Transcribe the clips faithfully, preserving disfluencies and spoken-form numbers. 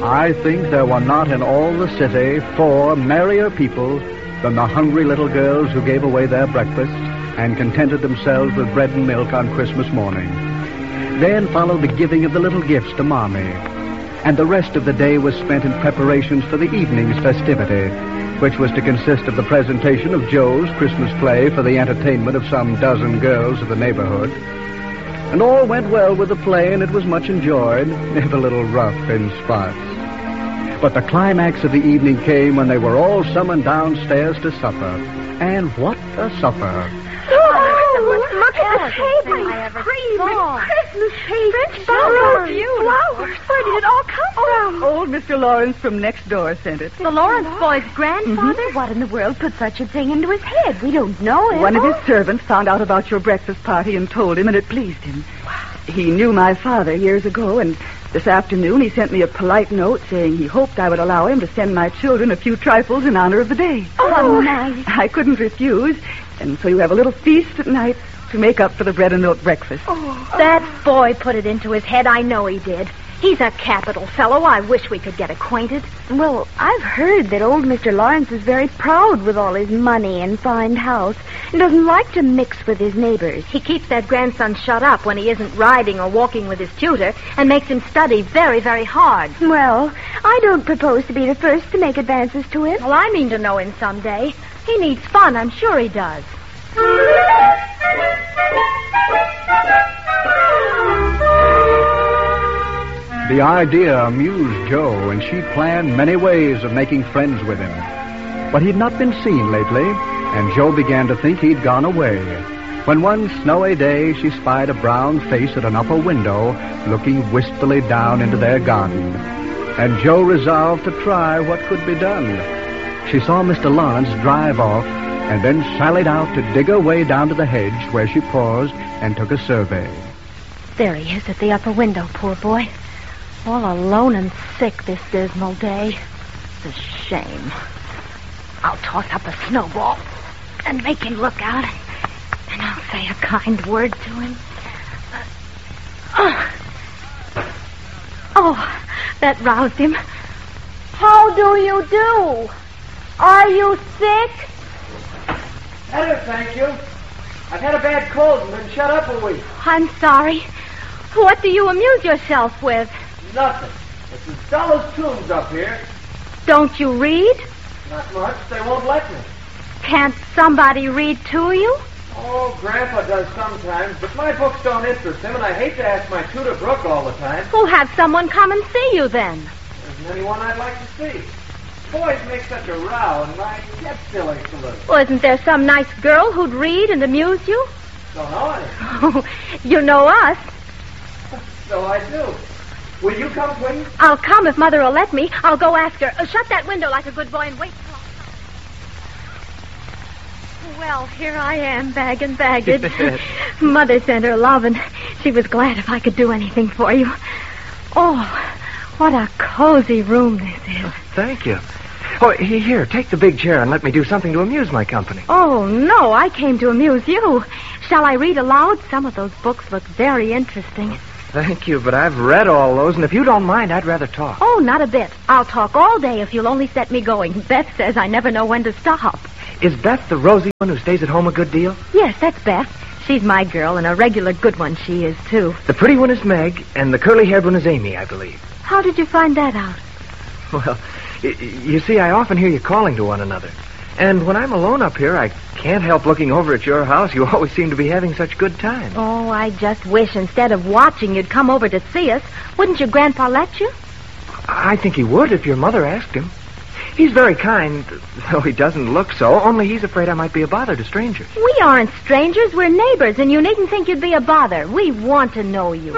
I think there were not in all the city four merrier people than the hungry little girls who gave away their breakfasts and contented themselves with bread and milk on Christmas morning. Then followed the giving of the little gifts to Mommy, and the rest of the day was spent in preparations for the evening's festivity, which was to consist of the presentation of Joe's Christmas play for the entertainment of some dozen girls of the neighborhood. And all went well with the play, and it was much enjoyed, if a little rough in spots. But the climax of the evening came when they were all summoned downstairs to supper. And what a supper! Oh, look at the table. Cream and Christmas cake. Flowers. Flowers. Where did it all come from? Old Mister Lawrence from next door sent it. The Lawrence boy's grandfather? Mm-hmm. What in the world put such a thing into his head? We don't know it. One of his servants found out about your breakfast party and told him, and it pleased him. He knew my father years ago, and this afternoon he sent me a polite note saying he hoped I would allow him to send my children a few trifles in honor of the day. Oh, nice. I couldn't refuse, and so you have a little feast at night to make up for the bread and milk breakfast. Oh, that boy put it into his head. I know he did. He's a capital fellow. I wish we could get acquainted. Well, I've heard that old Mister Lawrence is very proud with all his money and fine house and doesn't like to mix with his neighbors. He keeps that grandson shut up when he isn't riding or walking with his tutor and makes him study very, very hard. Well, I don't propose to be the first to make advances to him. Well, I mean to know him someday. He needs fun. I'm sure he does. The idea amused Joe, and she planned many ways of making friends with him. But he'd not been seen lately, and Joe began to think he'd gone away, when one snowy day she spied a brown face at an upper window looking wistfully down into their garden. And Joe resolved to try what could be done. She saw Mister Lawrence drive off, and then sallied out to dig her way down to the hedge, where she paused and took a survey. There he is at the upper window, poor boy. All alone and sick this dismal day. It's a shame. I'll toss up a snowball and make him look out, and I'll say a kind word to him. Uh, oh. oh, that roused him. How do you do? Are you sick? Better, thank you. I've had a bad cold and been shut up a week. I'm sorry. What do you amuse yourself with? Nothing. It's as dull as tombs up here. Don't you read? Not much. They won't let me. Can't somebody read to you? Oh, Grandpa does sometimes, but my books don't interest him, and I hate to ask my tutor, Brooke, all the time. We'll have someone come and see you then. There isn't anyone I'd like to see. Boys make such a row, and my head still aches a little. Well, isn't there some nice girl who'd read and amuse you? Don't know any. Oh, you know us. So I do. Will you come, please? I'll come if Mother will let me. I'll go ask her. Uh, shut that window like a good boy and wait till I'll... Well, here I am, bag and baggage. Mother sent her love, and she was glad if I could do anything for you. Oh, what a cozy room this is. Oh, thank you. Oh, here, take the big chair and let me do something to amuse my company. Oh, no, I came to amuse you. Shall I read aloud? Some of those books look very interesting. Thank you, but I've read all those, and if you don't mind, I'd rather talk. Oh, not a bit. I'll talk all day if you'll only set me going. Beth says I never know when to stop. Is Beth the rosy one who stays at home a good deal? Yes, that's Beth. She's my girl, and a regular good one she is, too. The pretty one is Meg, and the curly-haired one is Amy, I believe. How did you find that out? Well, y- you see, I often hear you calling to one another. And when I'm alone up here, I can't help looking over at your house. You always seem to be having such good times. Oh, I just wish instead of watching you'd come over to see us. Wouldn't your grandpa let you? I think he would if your mother asked him. He's very kind, though he doesn't look so, only he's afraid I might be a bother to strangers. We aren't strangers. We're neighbors, and you needn't think you'd be a bother. We want to know you.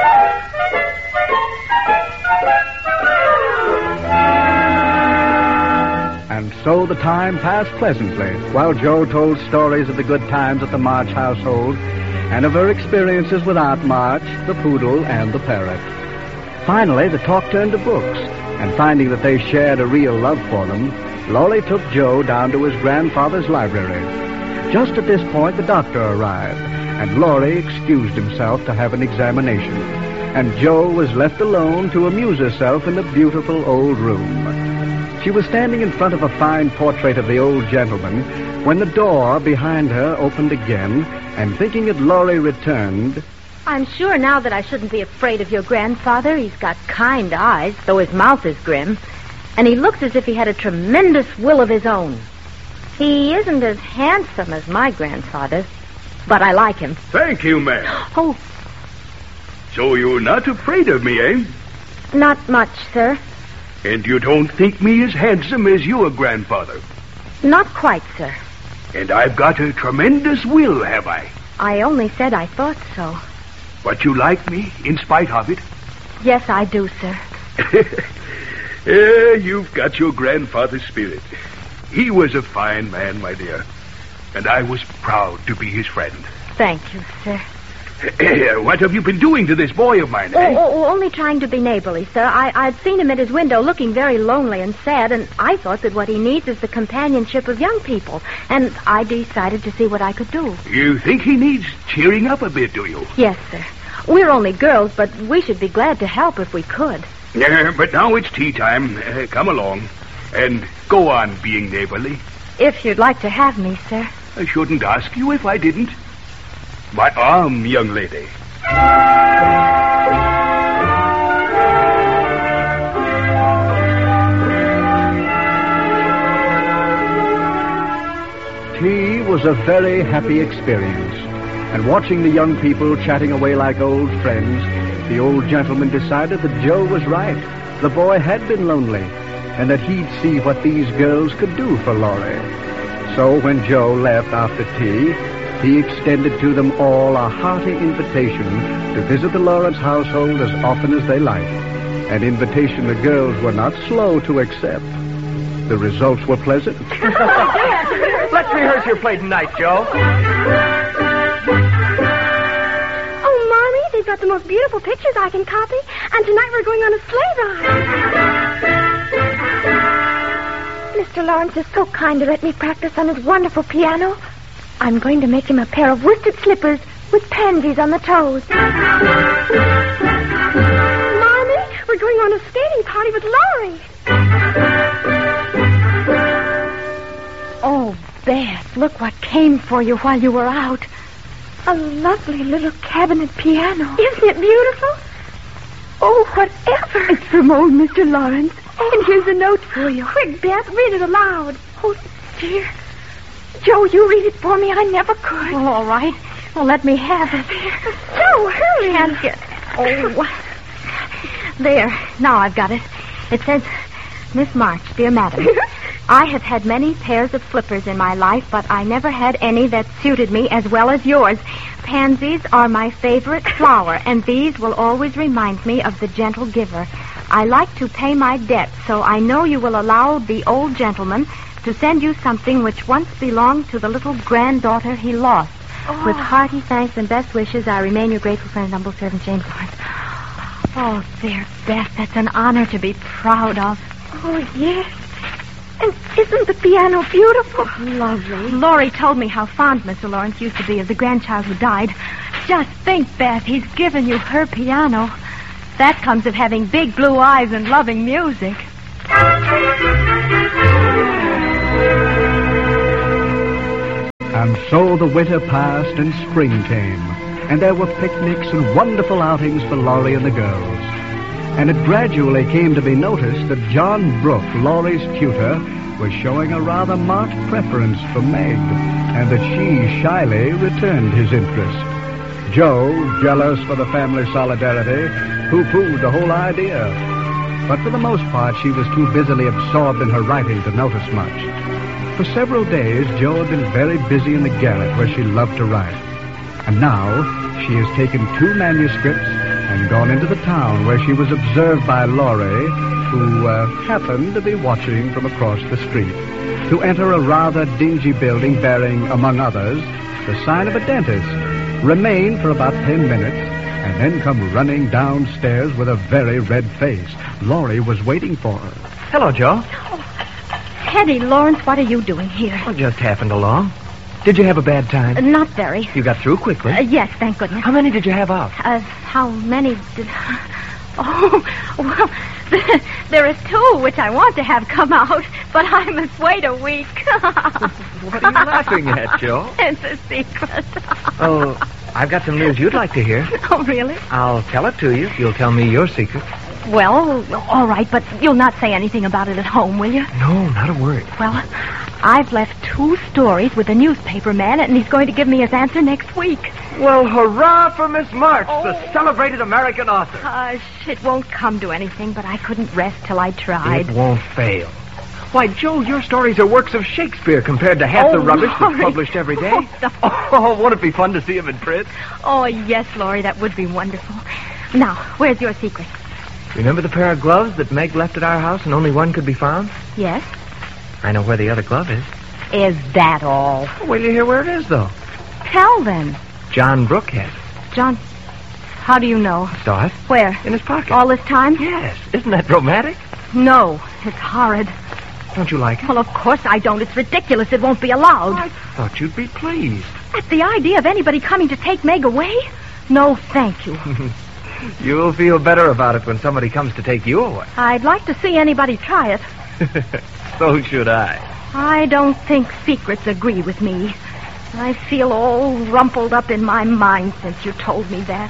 And so the time passed pleasantly, while Joe told stories of the good times at the March household and of her experiences with Aunt March, the poodle, and the parrot. Finally, the talk turned to books, and finding that they shared a real love for them, Lolly took Joe down to his grandfather's library. Just at this point, the doctor arrived, and Laurie excused himself to have an examination. and Jo was left alone to amuse herself in the beautiful old room. She was standing in front of a fine portrait of the old gentleman when the door behind her opened again, and thinking that Laurie returned... I'm sure now that I shouldn't be afraid of your grandfather. He's got kind eyes, though his mouth is grim. And he looks as if he had a tremendous will of his own. He isn't as handsome as my grandfather, but I like him. Thank you, ma'am. Oh, So you're not afraid of me, eh? not much, sir. And you don't think me as handsome as your grandfather? Not quite, sir. And I've got a tremendous will, have I? I only said I thought so. But you like me, in spite of it? Yes, I do, sir. Yeah, you've got your grandfather's spirit. He was a fine man, my dear. And I was proud to be his friend. Thank you, sir. What have you been doing to this boy of mine, Oh, eh? oh, oh, only trying to be neighborly, sir. I, I'd seen him at his window looking very lonely and sad, and I thought that what he needs is the companionship of young people. And I decided to see what I could do. You think he needs cheering up a bit, do you? Yes, sir. We're only girls, but we should be glad to help if we could. Uh, but now it's tea time. Uh, come along. And go on being neighborly. If you'd like to have me, sir. I shouldn't ask you if I didn't. My arm, young lady. Tea was a very happy experience, and watching the young people chatting away like old friends, the old gentleman decided that Jo was right. The boy had been lonely, and that he'd see what these girls could do for Laurie. So when Jo left after tea, he extended to them all a hearty invitation to visit the Lawrence household as often as they liked, an invitation the girls were not slow to accept. The results were pleasant. Let's rehearse your play tonight, Jo. Oh, Mommy, they've got the most beautiful pictures I can copy. And tonight we're going on a sleigh ride. Mister Lawrence is so kind to let me practice on his wonderful piano. I'm going to make him a pair of worsted slippers with pansies on the toes. Mommy, we're going on a skating party with Laurie. Oh, Beth, look what came for you while you were out. A lovely little cabinet piano. Isn't it beautiful? Oh, whatever. It's from old Mister Lawrence. Oh. And here's a note for you. Quick, Beth, read it aloud. Oh, dear. Jo, you read it for me. I never could. Oh, all right. Well, let me have it. Jo, hurry. Can't get... Oh. There. Now I've got it. It says, Miss March, dear madam, I have had many pairs of slippers in my life, but I never had any that suited me as well as yours. Pansies are my favorite flower, and these will always remind me of the gentle giver. I like to pay my debt, so I know you will allow the old gentleman to send you something which once belonged to the little granddaughter he lost. Oh. With hearty thanks and best wishes, I remain your grateful friend, humble servant, James Lawrence. Oh, there, Beth, that's an honor to be proud of. Oh, yes. And isn't the piano beautiful? Lovely. Laurie told me how fond Mister Lawrence used to be of the grandchild who died. Just think, Beth, he's given you her piano. That comes of having big blue eyes and loving music. And so the winter passed and spring came, and there were picnics and wonderful outings for Laurie and the girls. And it gradually came to be noticed that John Brooke, Laurie's tutor, was showing a rather marked preference for Meg, and that she shyly returned his interest. Jo, jealous for the family solidarity, pooh-poohed the whole idea. But for the most part, she was too busily absorbed in her writing to notice much. For several days, Jo had been very busy in the garret where she loved to write. And now she has taken two manuscripts and gone into the town where she was observed by Laurie, who uh, happened to be watching from across the street, to enter a rather dingy building bearing, among others, the sign of a dentist, remain for about ten minutes, and then come running downstairs with a very red face. Laurie was waiting for her. Hello, Jo. Teddy, Lawrence, what are you doing here? Well, just happened along. Did you have a bad time? Uh, not very. You got through quickly. Uh, yes, thank goodness. How many did you have out? Uh, how many did... Oh, well, there are two which I want to have come out, but I must wait a week. What are you laughing at, Joe? It's a secret. Oh, I've got some news you'd like to hear. Oh, really? I'll tell it to you if you'll tell me your secret. Well, all right, but you'll not say anything about it at home, will you? No, not a word. Well, I've left two stories with a newspaper man, and he's going to give me his answer next week. Well, hurrah for Miss March, Oh. the celebrated American author. Hush, it won't come to anything, but I couldn't rest till I tried. It won't fail. Why, Joe, your stories are works of Shakespeare compared to half Oh, the rubbish that's Laurie. published every day. Oh, no. Oh, won't it be fun to see him in print? Oh, yes, Laurie, that would be wonderful. Now, where's your secret? Remember the pair of gloves that Meg left at our house and only one could be found? Yes? I know where the other glove is. Is that all? Wait till you hear where it is, though. Tell them. John Brooke has it. John, how do you know? Saw it Where? in his pocket. All this time? Yes. Isn't that romantic? No, it's horrid. Don't you like it? Well, of course I don't. It's ridiculous. It won't be allowed. I thought you'd be pleased. At the idea of anybody coming to take Meg away? No, thank you. You'll feel better about it when somebody comes to take you away. I'd like to see anybody try it. So should I. I don't think secrets agree with me. I feel all rumpled up in my mind since you told me that.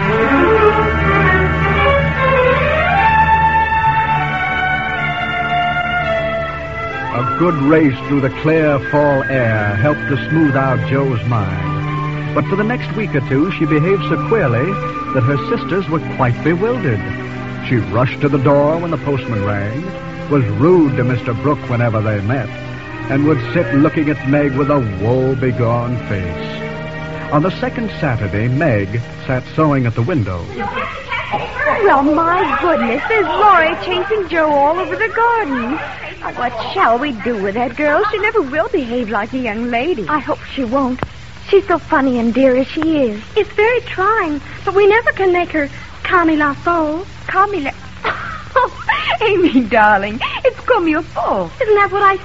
A good race through the clear fall air helped to smooth out Joe's mind. But for the next week or two, she behaved so queerly that her sisters were quite bewildered. She rushed to the door when the postman rang, was rude to Mister Brooke whenever they met, and would sit looking at Meg with a woe-begone face. On the second Saturday, Meg sat sewing at the window. Well, my goodness, there's Laurie chasing Joe all over the garden. Now, what shall we do with that girl? She never will behave like a young lady. I hope she won't. She's so funny and dear as she is. It's very trying, but we never can make her comme il la faut. Comme il la... Oh, Amy, darling, it's comme il faut. Isn't that what I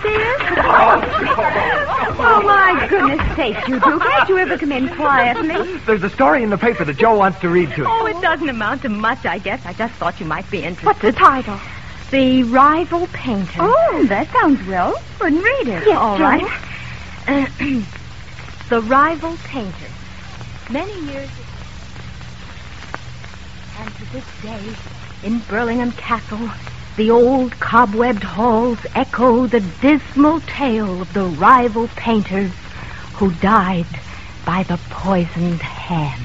said? Oh, my goodness sakes, you two. Can't you ever come in quietly? There's a story in the paper that Joe wants to read to you. Oh, it doesn't amount to much, I guess. I just thought you might be interested. What's the title? The Rival Painter. Oh, that sounds well. Wouldn't read it. Yes, all Joe. right. Uh, The Rival Painter. Many years ago. And to this day, in Burlingham Castle, the old cobwebbed halls echo the dismal tale of the rival painters who died by the poisoned hand.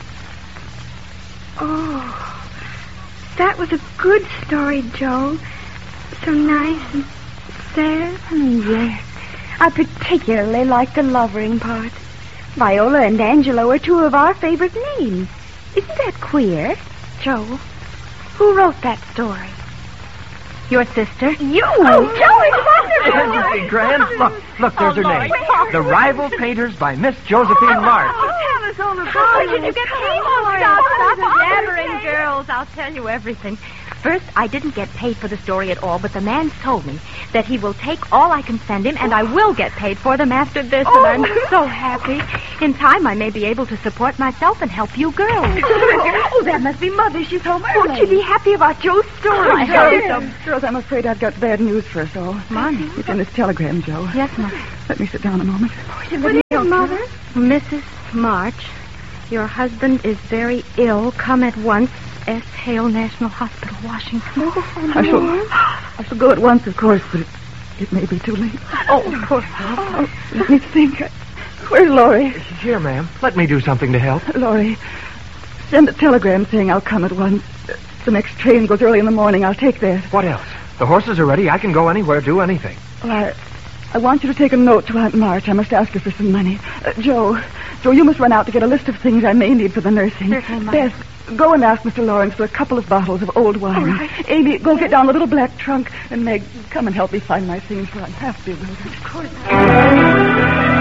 Oh, that was a good story, Joe. So nice and sad. Mm, yes. I particularly like the lovering part. Viola and Angelo are two of our favorite names. Isn't that queer? Joe, who wrote that story? Your sister? You! Oh, Joe, it's Isn't wonderful! it grand? Look, look, there's her name. The Rival Painters by Miss Josephine March. Tell us all about How it. did you get paid Oh, for it? stop, Stop stop jabbering, girls. I'll tell you everything. First, I didn't get paid for the story at all, but the man's told me that he will take all I can send him, and I will get paid for them after this, Oh. and I'm so happy. In time, I may be able to support myself and help you girls. Oh, that must be Mother. She's home early. Won't you be happy about Joe's story? I Girls, hope so. girls, I'm afraid I've got bad news for us all. Mommy. It's in this telegram, Joe. Yes, Mother. Let me sit down a moment. What is it, Mother? Missus March, your husband is very ill. Come at once. S. Hale National Hospital, Washington. I shall, I shall go at once, of course, but it, it may be too late. Oh, of course. Oh, let me think. Where's Laurie? Here, ma'am. Let me do something to help. Laurie, send a telegram saying I'll come at once. The next train goes early in the morning. I'll take that. What else? The horses are ready. I can go anywhere, do anything. Well, I, I want you to take a note to Aunt March. I must ask her for some money. Uh, Joe, Joe, you must run out to get a list of things I may need for the nursing. Certainly, Mother. Beth, go and ask Mister Lawrence for a couple of bottles of old wine. All right. Amy, go get down the little black trunk. And Meg, come and help me find my things, for I'm half bewildered. Of course.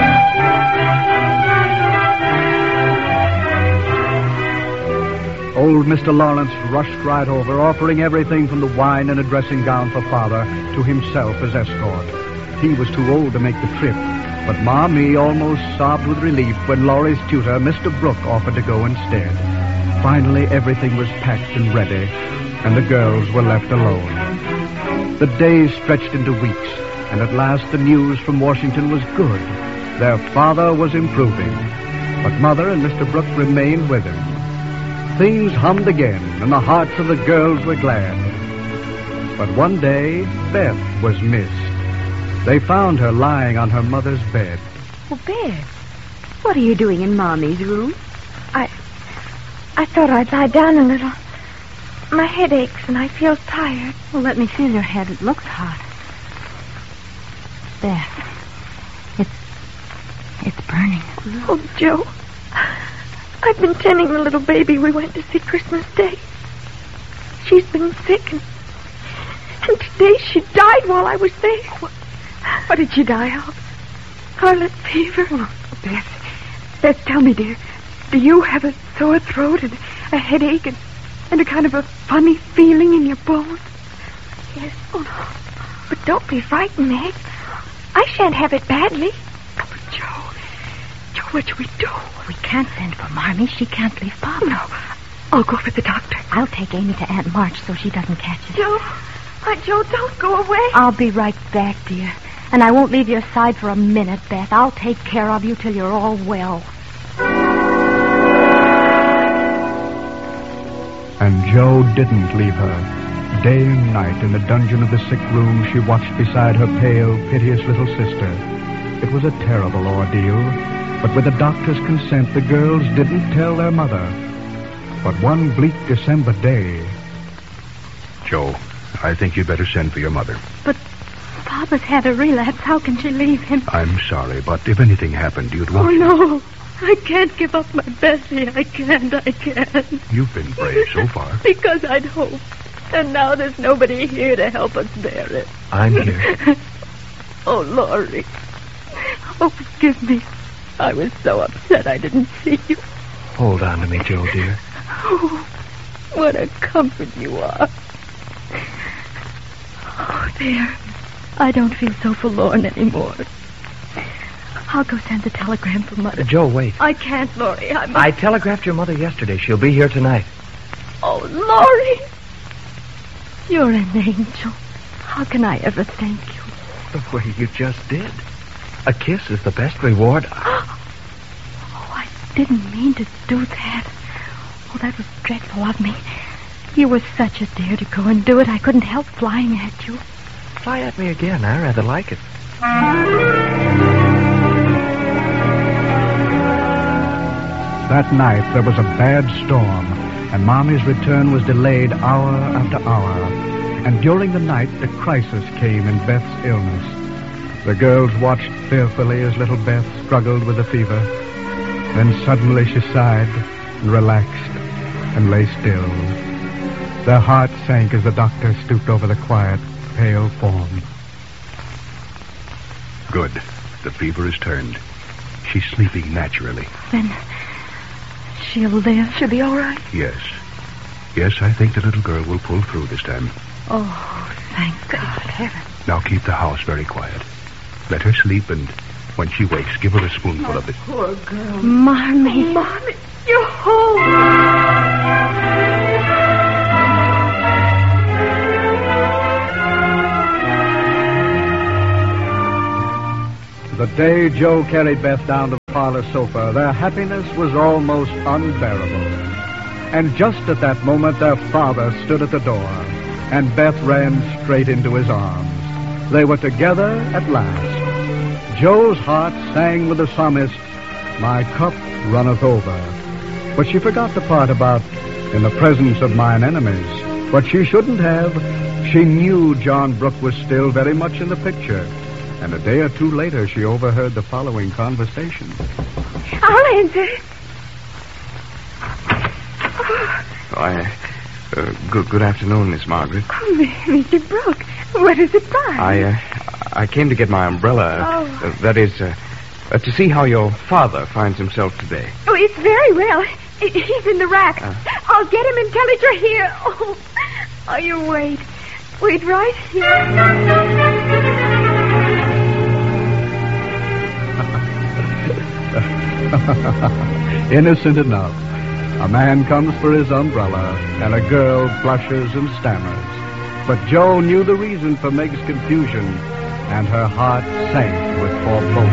Old Mister Lawrence rushed right over, offering everything from the wine and a dressing gown for Father to himself as escort. He was too old to make the trip, But Mommy almost sobbed with relief when Laurie's tutor, Mister Brooke, offered to go instead. Finally, everything was packed and ready, and the girls were left alone. The days stretched into weeks, and at last the news from Washington was good. Their father was improving, but Mother and Mister Brooke remained with him. Things hummed again, and the hearts of the girls were glad. But one day, Beth was missed. They found her lying on her mother's bed. Oh, Beth, what are you doing in Mommy's room? I... I thought I'd lie down a little. My head aches and I feel tired. Well, let me feel your head. It looks hot. Beth, it's... it's burning. Oh, Joe, I've been tending the little baby we went to see Christmas Day. She's been sick, and, and today she died while I was there. What, what did she die of? Scarlet fever. Oh, Beth, Beth, tell me, dear, do you have a sore throat and a headache and, and a kind of a funny feeling in your bones? Yes. Oh, no. But don't be frightened, Meg. I shan't have it badly. Oh, but Joe, Joe, what shall we do? We can't send for Marmee. She can't leave Papa. No, I'll go for the doctor. I'll take Amy to Aunt March so she doesn't catch it. Joe, uh, Joe, don't go away. I'll be right back, dear. And I won't leave your side for a minute, Beth. I'll take care of you till you're all well. And Joe didn't leave her. Day and night in the dungeon of the sick room, she watched beside her pale, piteous little sister. It was a terrible ordeal, but with the doctor's consent, the girls didn't tell their mother. But one bleak December day... Joe, I think you'd better send for your mother. But Papa's had a relapse. How can she leave him? I'm sorry, but if anything happened, you'd want... Oh, no. I can't give up my Bessie. I can't. I can't. You've been brave so far. Because I'd hoped. And now there's nobody here to help us bear it. I'm here. Oh, Laurie. Oh, forgive me. I was so upset I didn't see you. Hold on to me, Joe, dear. Oh, what a comfort you are. Oh, there. I don't feel so forlorn anymore. I'll go send a telegram for Mother. Uh, Joe, wait. I can't, Laurie. I must... I telegraphed your mother yesterday. She'll be here tonight. Oh, Laurie. You're an angel. How can I ever thank you? The way you just did. A kiss is the best reward. Oh, I didn't mean to do that. Oh, that was dreadful of me. You were such a dear to go and do it. I couldn't help flying at you. Fly at me again. I rather like it. That night, there was a bad storm, and Mommy's return was delayed hour after hour. And during the night, the crisis came in Beth's illness. The girls watched fearfully as little Beth struggled with the fever. Then suddenly she sighed and relaxed and lay still. Their hearts sank as the doctor stooped over the quiet, pale form. Good. The fever has turned. She's sleeping naturally. Then she'll live. She'll be all right. Yes. Yes, I think the little girl will pull through this time. Oh, thank God. Heaven. Now keep the house very quiet. Let her sleep, and when she wakes, give her a spoonful of it. Poor girl. Marmee. Oh, Marmee, you're home. The day Joe carried Beth down to the parlor sofa, their happiness was almost unbearable. And just at that moment, their father stood at the door, and Beth ran straight into his arms. They were together at last. Joe's heart sang with the psalmist, "My cup runneth over." But she forgot the part about, "in the presence of mine enemies." But she shouldn't have. She knew John Brooke was still very much in the picture. And a day or two later, she overheard the following conversation. I'll answer. Oh, I, uh, good, good afternoon, Miss Margaret. Oh, Mister Brooke, what is it by? I, uh, I came to get my umbrella. Oh. Uh, that is, uh, uh, to see how your father finds himself today. Oh, it's very well. He's in the rack. Uh. I'll get him and tell it you're here. Oh, oh, you wait. Wait right here. Innocent enough. A man comes for his umbrella, and a girl blushes and stammers. But Joe knew the reason for Meg's confusion, and her heart sank with foreboding.